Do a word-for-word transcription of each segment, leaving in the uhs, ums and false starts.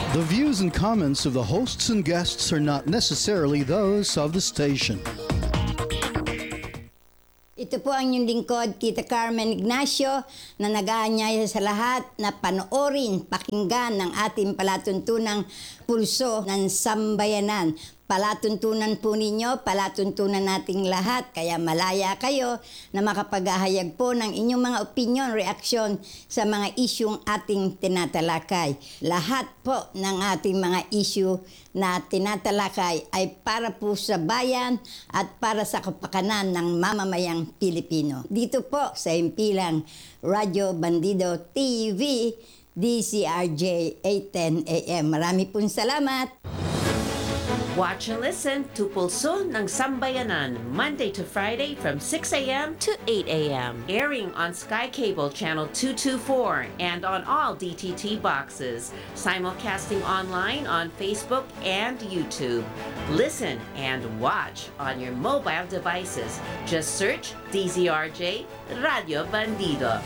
The views and comments of the hosts and guests are not necessarily those of the station. Ito po ang inyong lingkod, Tita Carmen Ignacio, na nag-aanyaya sa lahat na panoorin, pakinggan ng ating palatuntunang pulso ng sambayanan. Palatuntunan po ninyo, palatuntunan nating lahat, kaya malaya kayo na makapaghahayag po ng inyong mga opinion, reaksyon sa mga isyong ating tinatalakay. Lahat po ng ating mga issue na tinatalakay ay para po sa bayan at para sa kapakanan ng mamamayang Pilipino. Dito po sa himpilang Radyo Bandido T V, D C R J eight ten A M. Marami pong salamat! Watch and listen to Pulso ng Sambayanan, Monday to Friday from six a m to eight a m Airing on Sky Cable Channel two twenty-four and on all D T T boxes. Simulcasting online on Facebook and YouTube. Listen and watch on your mobile devices. Just search D Z R J Radio Bandido.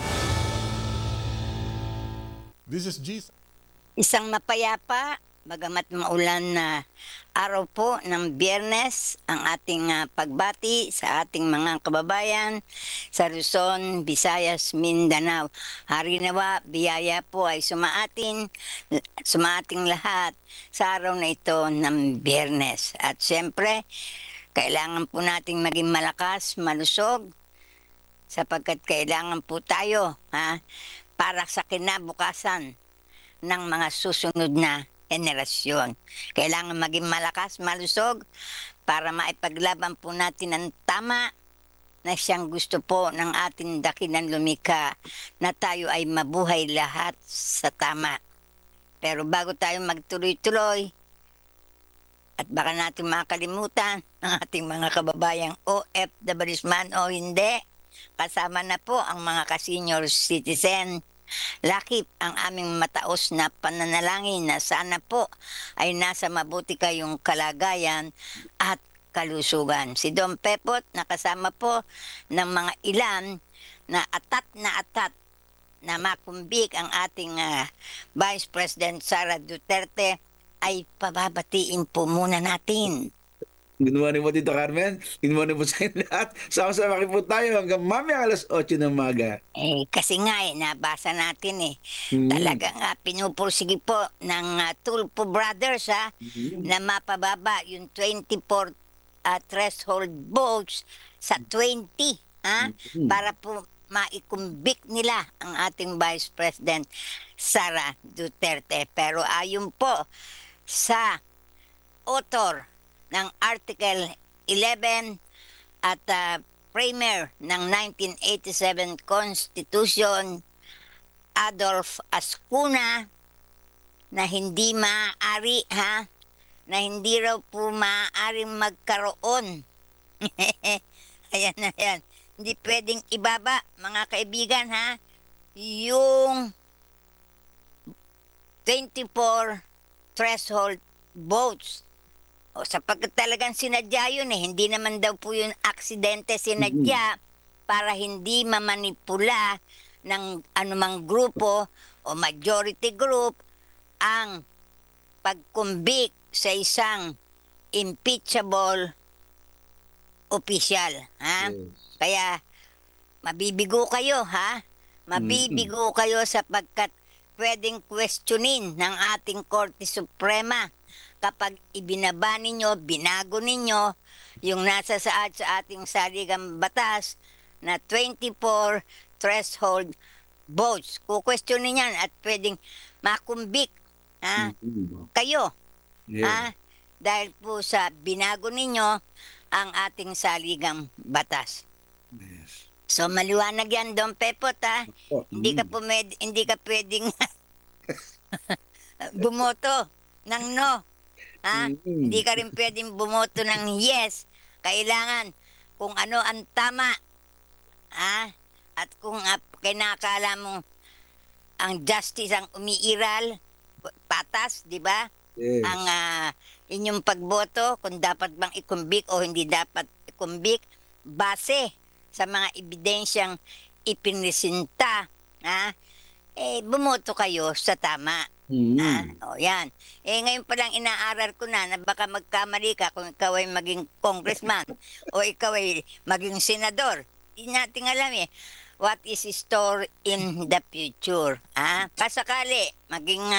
This is Jesus. Isang mapayapa, bagamat maulan na araw po ng Biyernes, ang ating uh, pagbati sa ating mga kababayan sa Luzon, Visayas, Mindanao. Hari nawa, biyaya po ay sumaatin, sumaating lahat sa araw na ito ng Biyernes. At siyempre, kailangan po nating maging malakas, malusog, sapagkat kailangan po tayo ha, para sa kinabukasan ng mga susunod na henerasyon. Kailangan maging malakas, malusog para maipaglaban po natin ang tama na siyang gusto po ng ating dakilang lumikha, na tayo ay mabuhay lahat sa tama. Pero bago tayo magtuloy-tuloy, at baka natin makalimutan ang ating mga kababayang O F W man o hindi, kasama na po ang mga ka-senior citizen. Lakip ang aming mataos na pananalangin na sana po ay nasa mabuti kayong kalagayan at kalusugan. Si Don Pepot nakasama po ng mga ilan na atat na atat na makumbik ang ating uh, Vice President Sara Duterte ay pababatiin po muna natin. Good morning po, Tito Carmen. Good morning po sa inyo lahat. Sama-sama po tayo hanggang mamaya alas otso ng maga. Eh, kasi nga eh, nabasa natin eh. Hmm. Talagang uh, pinupursige po ng uh, Tulfo Brothers ha, Hmm. na mapababa yung twenty-four uh, threshold votes sa twenty ha, Hmm. para po maikumbik nila ang ating Vice President Sara Duterte. Pero ayon po sa author ng Article eleven at uh, Premier ng nineteen eighty-seven Constitution, Adolf Ascuna, na hindi maaari ha, na hindi raw po maaaring magkaroon. Ayan na yan. Hindi pwedeng ibaba, mga kaibigan ha, yung twenty-four threshold votes. O sapagkat talagang sinadya yun eh. Hindi naman daw po yun aksidente sinadya para hindi mamanipula ng anumang grupo o majority group ang pagkumbik sa isang impeachable official. Ha? Yes. Kaya mabibigo kayo ha? Mabibigo kayo sapagkat pwedeng questionin ng ating Korte Suprema kapag ibinaba ninyo, binago ninyo yung nasa saad sa ating saligang batas na twenty-four threshold votes. Kukwestiyonin yan at pwedeng makumbik ha? Mm-hmm. kayo Yeah. ha? Dahil po sa binago ninyo ang ating saligang batas. Yes. So maliwanag yan, Don Pepot ha? Oh, Hindi ka mm. po med- hindi ka pwedeng bumoto ng no. Ha? Mm. Hindi ka rin pwedeng bumoto ng yes. Kailangan kung ano ang tama. Ha? At kung uh, kinakala mo ang justice ang umiiral, patas, di ba? Yes. Ang uh, inyong pagboto, kung dapat bang ikumbik o hindi dapat ikumbik, base sa mga ebidensyang ipinisinta, ha? Eh, bumoto kayo sa tama. Ah, Mm. o yan. Eh ngayon pa lang inaaral ko na na baka magkamali ka kung ikaw ay maging congressman o ikaw ay maging senador. Hindi natin alam eh. What is store in the future? Ah, kasakali maging